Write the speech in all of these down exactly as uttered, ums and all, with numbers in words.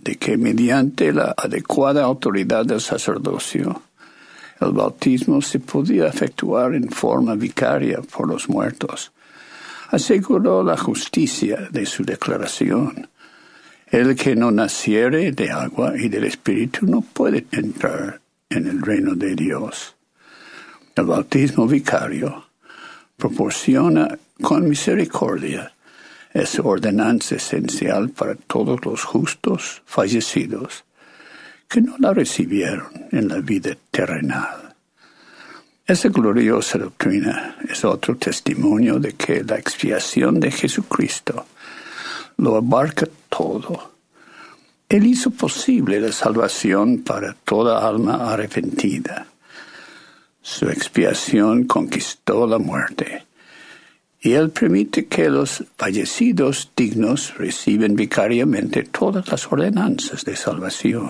de que mediante la adecuada autoridad del sacerdocio, el bautismo se podía efectuar en forma vicaria por los muertos, aseguró la justicia de su declaración. El que no naciere de agua y del Espíritu no puede entrar en el reino de Dios. El bautismo vicario proporciona con misericordia esa ordenanza esencial para todos los justos fallecidos que no la recibieron en la vida terrenal. Esa gloriosa doctrina es otro testimonio de que la expiación de Jesucristo lo abarca todo. Él hizo posible la salvación para toda alma arrepentida. Su expiación conquistó la muerte, y Él permite que los fallecidos dignos reciban vicariamente todas las ordenanzas de salvación.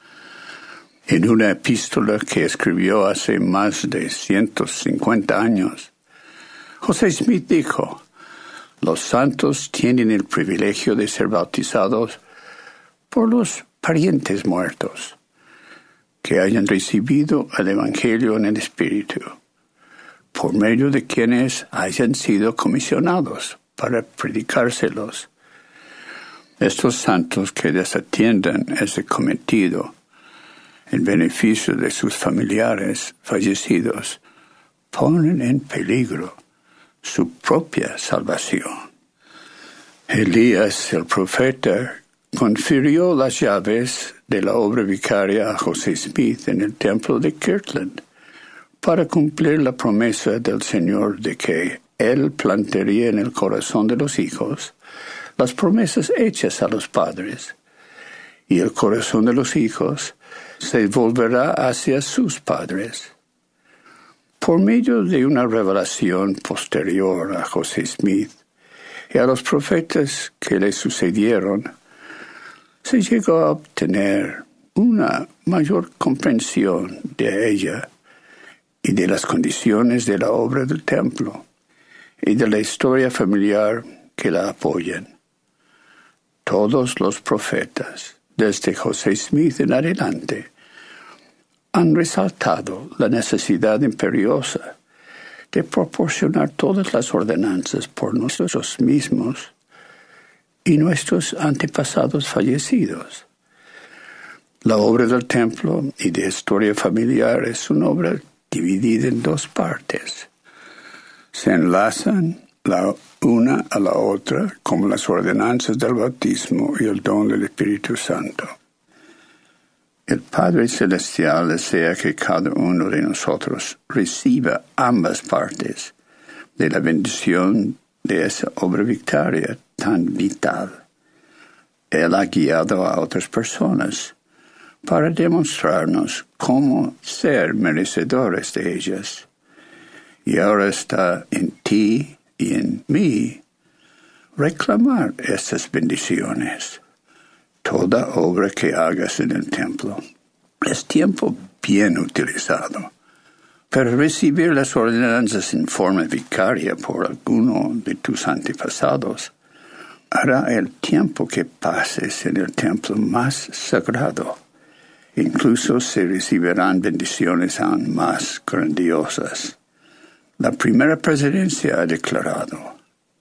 En una epístola que escribió hace más de ciento cincuenta años, José Smith dijo: los santos tienen el privilegio de ser bautizados por los parientes muertos que hayan recibido el Evangelio en el Espíritu, por medio de quienes hayan sido comisionados para predicárselos. Estos santos que desatiendan ese cometido en beneficio de sus familiares fallecidos ponen en peligro su propia salvación. Elías, el profeta, confirió las llaves de la obra vicaria a José Smith en el templo de Kirtland para cumplir la promesa del Señor de que Él plantaría en el corazón de los hijos las promesas hechas a los padres, y el corazón de los hijos se volverá hacia sus padres. Por medio de una revelación posterior a José Smith y a los profetas que le sucedieron, se llegó a obtener una mayor comprensión de ella y de las condiciones de la obra del templo y de la historia familiar que la apoyan. Todos los profetas, desde José Smith en adelante, han resaltado la necesidad imperiosa de proporcionar todas las ordenanzas por nosotros mismos y nuestros antepasados fallecidos. La obra del templo y de historia familiar es una obra dividida en dos partes. Se enlazan la una a la otra como las ordenanzas del bautismo y el don del Espíritu Santo. El Padre Celestial desea que cada uno de nosotros reciba ambas partes de la bendición de esa obra vicaria tan vital. Él ha guiado a otras personas para demostrarnos cómo ser merecedores de ellas. Y ahora está en ti y en mí reclamar estas bendiciones. Toda obra que hagas en el templo es tiempo bien utilizado para recibir las ordenanzas en forma vicaria por alguno de tus antepasados. Hará el tiempo que pases en el templo más sagrado. Incluso se recibirán bendiciones aún más grandiosas. La primera presidencia ha declarado: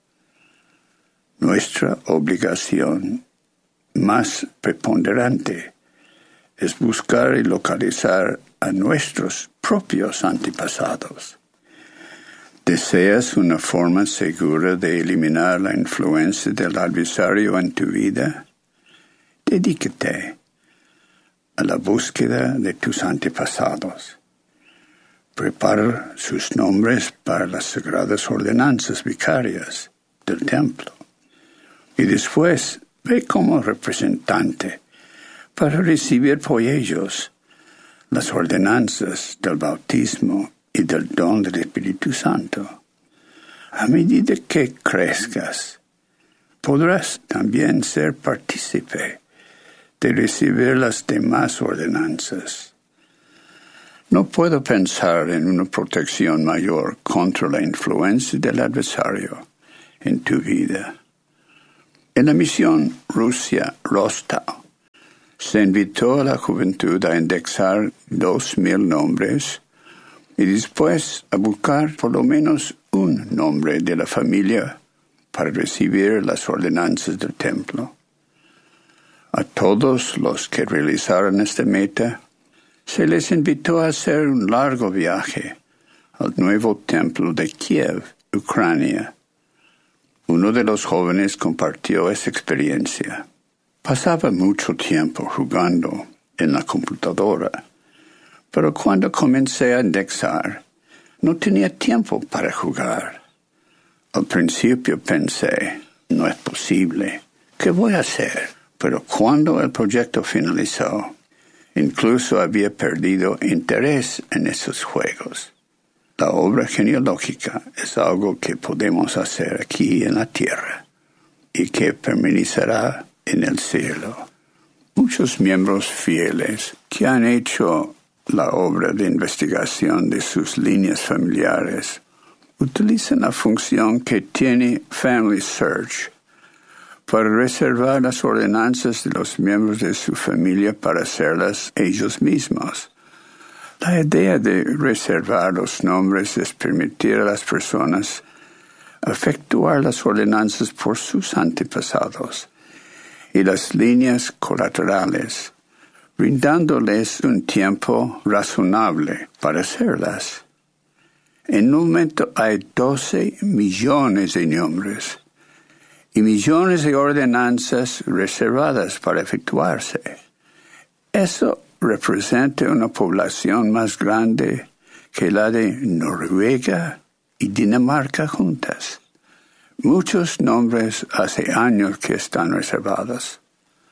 nuestra obligación más preponderante es buscar y localizar a nuestros propios antepasados. ¿Deseas una forma segura de eliminar la influencia del adversario en tu vida? Dedícate a la búsqueda de tus antepasados. Prepara sus nombres para las sagradas ordenanzas vicarias del templo. Y después ve como representante para recibir por ellos las ordenanzas del bautismo y del don del Espíritu Santo. A medida que crezcas, podrás también ser partícipe de recibir las demás ordenanzas. No puedo pensar en una protección mayor contra la influencia del adversario en tu vida. En la misión Rusia Rostov, Se invitó a la juventud a indexar dos mil nombres y después a buscar por lo menos un nombre de la familia para recibir las ordenanzas del templo. A todos los que realizaron esta meta, se les invitó a hacer un largo viaje al nuevo templo de Kiev, Ucrania. Uno de los jóvenes compartió esa experiencia. Pasaba mucho tiempo jugando en la computadora, pero cuando comencé a indexar, no tenía tiempo para jugar. Al principio pensé, no es posible, ¿qué voy a hacer? Pero cuando el proyecto finalizó, incluso había perdido interés en esos juegos. La obra genealógica es algo que podemos hacer aquí en la tierra y que permanecerá en el cielo. Muchos miembros fieles que han hecho la obra de investigación de sus líneas familiares utilizan la función que tiene Family Search para reservar las ordenanzas de los miembros de su familia para hacerlas ellos mismos. La idea de reservar los nombres es permitir a las personas efectuar las ordenanzas por sus antepasados y las líneas colaterales, brindándoles un tiempo razonable para hacerlas. En el momento hay doce millones de nombres y millones de ordenanzas reservadas para efectuarse. Eso representa una población más grande que la de Noruega y Dinamarca juntas. Muchos nombres hace años que están reservados.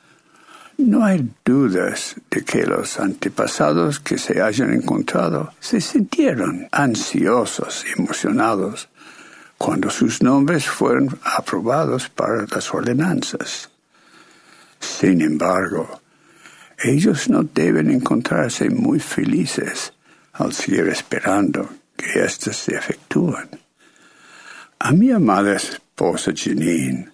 No hay dudas de que los antepasados que se hayan encontrado se sintieron ansiosos y emocionados cuando sus nombres fueron aprobados para las ordenanzas. Sin embargo, ellos no deben encontrarse muy felices al seguir esperando que éstas se efectúen. A mi amada esposa Janine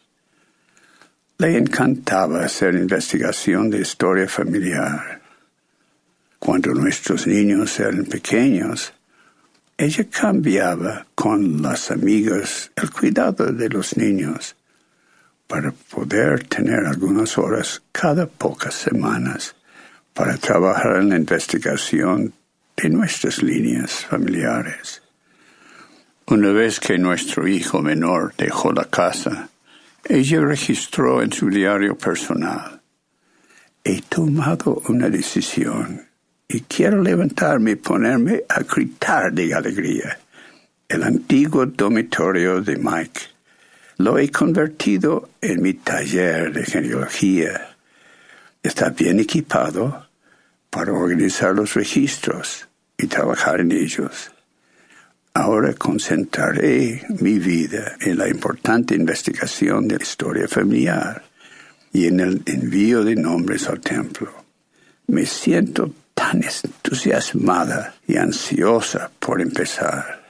le encantaba hacer investigación de historia familiar. Cuando nuestros niños eran pequeños, ella cambiaba con las amigas el cuidado de los niños para poder tener algunas horas cada pocas semanas para trabajar en la investigación de nuestras líneas familiares. Una vez que nuestro hijo menor dejó la casa, ella registró en su diario personal: he tomado una decisión y quiero levantarme y ponerme a gritar de alegría. El antiguo dormitorio de Mike lo he convertido en mi taller de genealogía. Está bien equipado para organizar los registros y trabajar en ellos. Ahora concentraré mi vida en la importante investigación de la historia familiar y en el envío de nombres al templo. Me siento tan entusiasmada y ansiosa por empezar.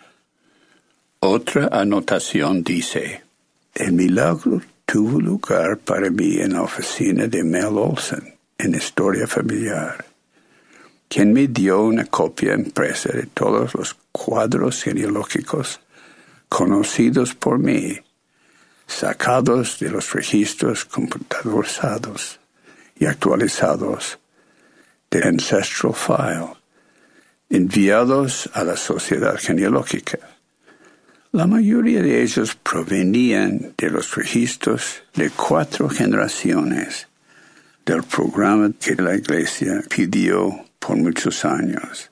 Otra anotación dice: el milagro tuvo lugar para mí en la oficina de Mel Olson en Historia Familiar, quien me dio una copia impresa de todos los cuadros genealógicos conocidos por mí, sacados de los registros computadorizados y actualizados de Ancestral File, enviados a la Sociedad Genealógica. La mayoría de ellos provenían de los registros de cuatro generaciones del programa que la Iglesia pidió por muchos años.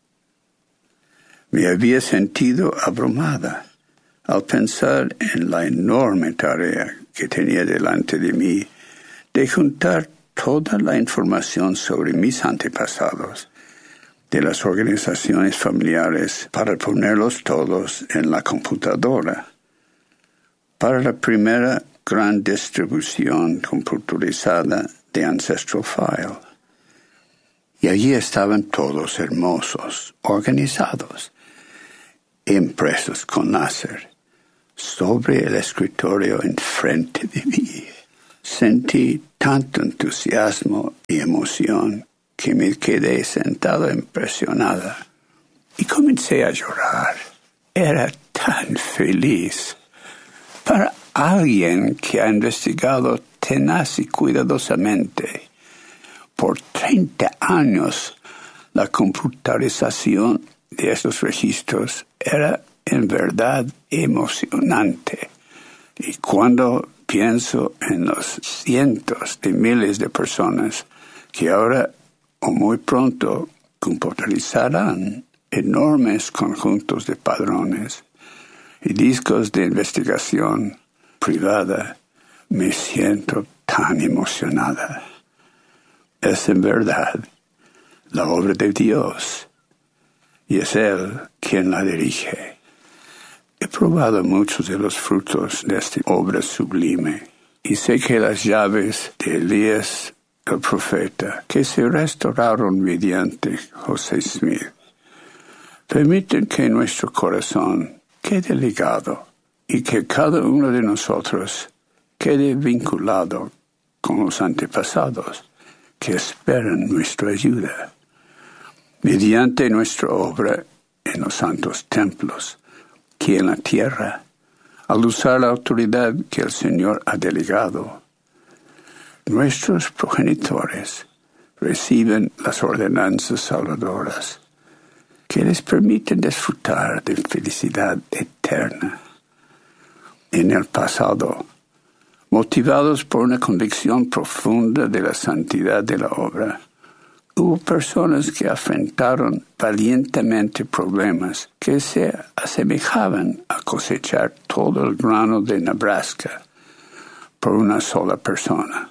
Me había sentido abrumada al pensar en la enorme tarea que tenía delante de mí de juntar toda la información sobre mis antepasados de las organizaciones familiares para ponerlos todos en la computadora. Para la primera gran distribución computarizada de Ancestral File. Y allí estaban todos hermosos, organizados, impresos con láser, sobre el escritorio enfrente de mí. Sentí tanto entusiasmo y emoción que me quedé sentado impresionada y comencé a llorar. Era tan feliz. Para alguien que ha investigado tenaz y cuidadosamente por treinta años la computarización de estos registros, era en verdad emocionante. Y cuando pienso en los cientos de miles de personas que ahora o muy pronto computarizarán enormes conjuntos de padrones y discos de investigación privada, me siento tan emocionada. Es en verdad la obra de Dios y es Él quien la dirige. He probado muchos de los frutos de esta obra sublime y sé que las llaves de Elías el profeta, que se restauraron mediante José Smith, permiten que nuestro corazón quede ligado y que cada uno de nosotros quede vinculado con los antepasados que esperan nuestra ayuda. Mediante nuestra obra en los santos templos, que en la tierra, al usar la autoridad que el Señor ha delegado, nuestros progenitores reciben las ordenanzas salvadoras que les permiten disfrutar de felicidad eterna. En el pasado, motivados por una convicción profunda de la santidad de la obra, hubo personas que afrontaron valientemente problemas que se asemejaban a cosechar todo el grano de Nebraska por una sola persona.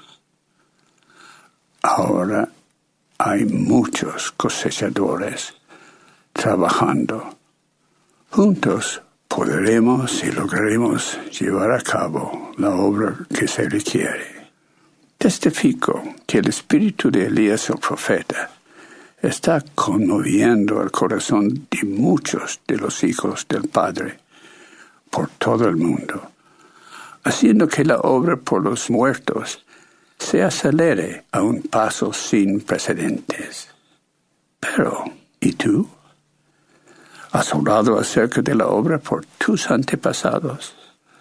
Ahora hay muchos cosechadores trabajando. Juntos podremos y lograremos llevar a cabo la obra que se requiere. Testifico que el espíritu de Elías el profeta está conmoviendo el corazón de muchos de los hijos del Padre por todo el mundo, haciendo que la obra por los muertos se acelere a un paso sin precedentes. Pero, ¿y tú? ¿Has orado acerca de la obra por tus antepasados?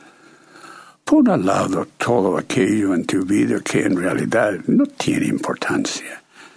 Pon al lado todo aquello en tu vida que en realidad no tiene importancia.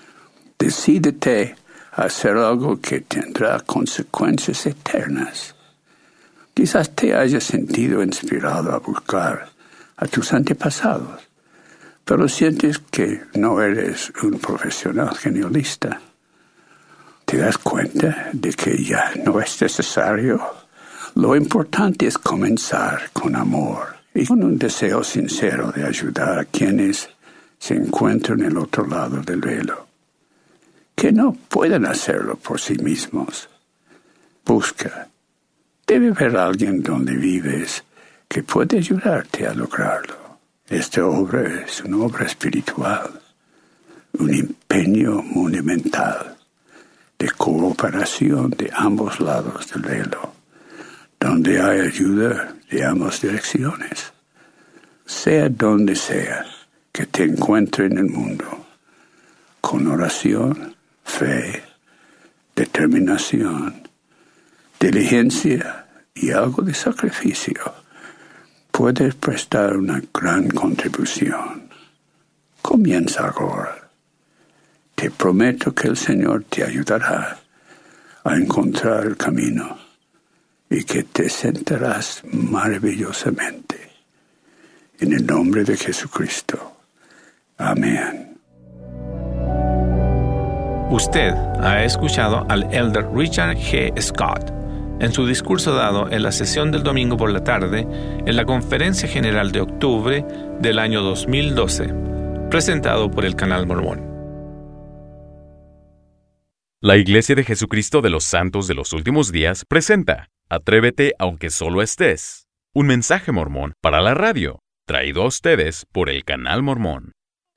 Decídete a hacer algo que tendrá consecuencias eternas. Quizás te hayas sentido inspirado a buscar a tus antepasados, pero sientes que no eres un profesional genealogista. ¿Te das cuenta de que ya no es necesario? Lo importante es comenzar con amor y con un deseo sincero de ayudar a quienes se encuentran en el otro lado del velo, que no pueden hacerlo por sí mismos. Busca. Debe haber alguien donde vives que puede ayudarte a lograrlo. Esta obra es una obra espiritual, un empeño monumental de cooperación de ambos lados del velo, donde hay ayuda de ambas direcciones. Sea donde sea que te encuentres en el mundo, con oración, fe, determinación, diligencia y algo de sacrificio, puedes prestar una gran contribución. Comienza ahora. Te prometo que el Señor te ayudará a encontrar el camino y que te sentirás maravillosamente. En el nombre de Jesucristo. Amén. Usted ha escuchado al elder Richard G. Scott en su discurso dado en la sesión del domingo por la tarde en la Conferencia General de Octubre del año dos mil doce, presentado por el Canal Mormón. La Iglesia de Jesucristo de los Santos de los Últimos Días presenta Atrévete aunque solo estés, un mensaje mormón para la radio, traído a ustedes por el Canal Mormón.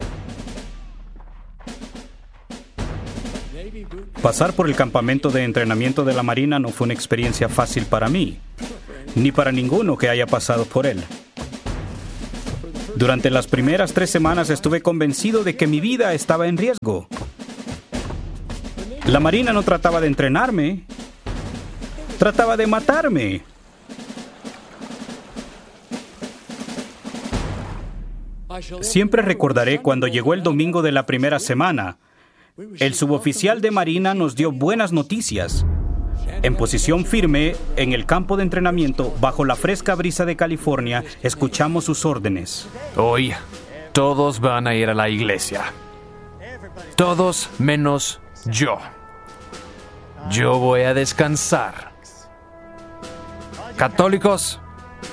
Pasar por el campamento de entrenamiento de la Marina no fue una experiencia fácil para mí, ni para ninguno que haya pasado por él. Durante las primeras tres semanas estuve convencido de que mi vida estaba en riesgo. La Marina no trataba de entrenarme, trataba de matarme. Siempre recordaré cuando llegó el domingo de la primera semana. El suboficial de Marina nos dio buenas noticias. En posición firme, en el campo de entrenamiento, bajo la fresca brisa de California, escuchamos sus órdenes. Hoy, todos van a ir a la iglesia. Todos menos yo. Yo voy a descansar. Católicos,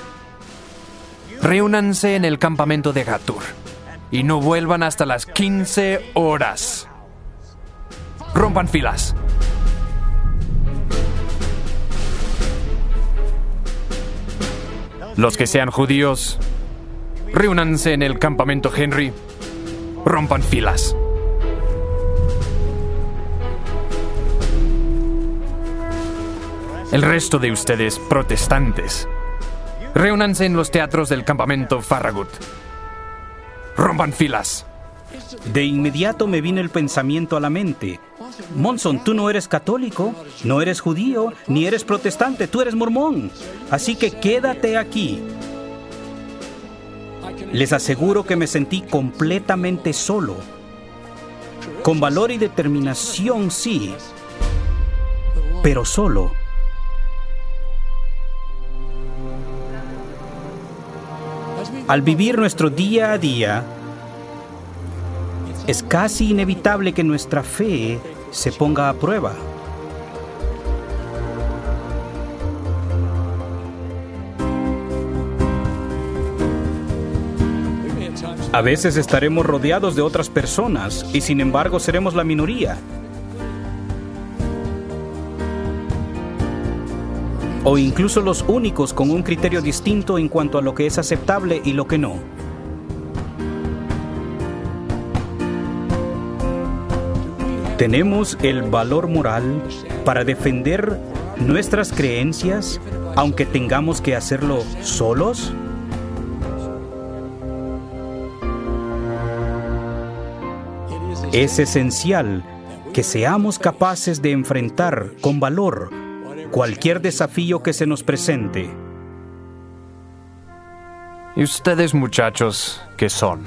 reúnanse en el campamento de Gatur y no vuelvan hasta las quince horas. Rompan filas. Los que sean judíos, reúnanse en el campamento Henry. Rompan filas. El resto de ustedes, protestantes, reúnanse en los teatros del campamento Farragut. Rompan filas. De inmediato me vino el pensamiento a la mente. Monson, tú no eres católico, no eres judío, ni eres protestante, tú eres mormón. Así que quédate aquí. Les aseguro que me sentí completamente solo. Con valor y determinación, sí, pero solo. Al vivir nuestro día a día, es casi inevitable que nuestra fe se ponga a prueba. A veces estaremos rodeados de otras personas y sin embargo seremos la minoría. O incluso los únicos con un criterio distinto en cuanto a lo que es aceptable y lo que no. ¿Tenemos el valor moral para defender nuestras creencias, aunque tengamos que hacerlo solos? Es esencial que seamos capaces de enfrentar con valor cualquier desafío que se nos presente. ¿Y ustedes, muchachos, qué son?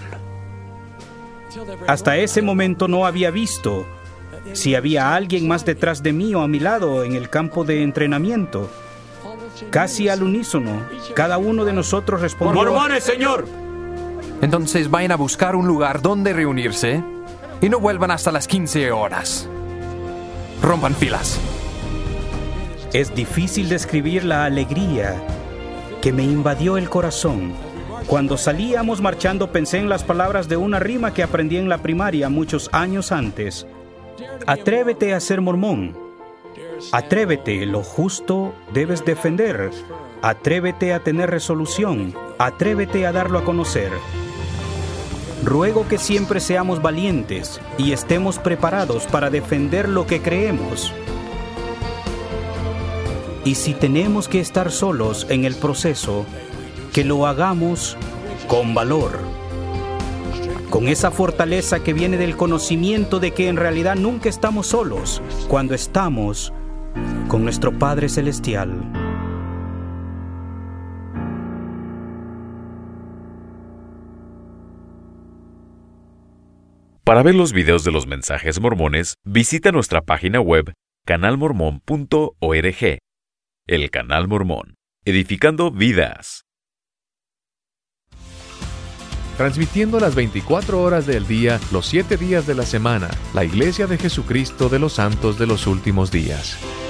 Hasta ese momento no había visto si había alguien más detrás de mí o a mi lado en el campo de entrenamiento. Casi al unísono, cada uno de nosotros respondió: ¡Mormones, señor! Entonces vayan a buscar un lugar donde reunirse y no vuelvan hasta las quince horas. Rompan filas. Es difícil describir la alegría que me invadió el corazón. Cuando salíamos marchando pensé en las palabras de una rima que aprendí en la primaria muchos años antes. Atrévete a ser mormón. Atrévete, lo justo debes defender. Atrévete a tener resolución. Atrévete a darlo a conocer. Ruego que siempre seamos valientes y estemos preparados para defender lo que creemos. Y si tenemos que estar solos en el proceso, que lo hagamos con valor, con esa fortaleza que viene del conocimiento de que en realidad nunca estamos solos cuando estamos con nuestro Padre Celestial. Para ver los videos de los mensajes mormones, visita nuestra página web canal mormón punto org. El Canal Mormón, edificando vidas. Transmitiendo las veinticuatro horas del día, los siete días de la semana, la Iglesia de Jesucristo de los Santos de los Últimos Días.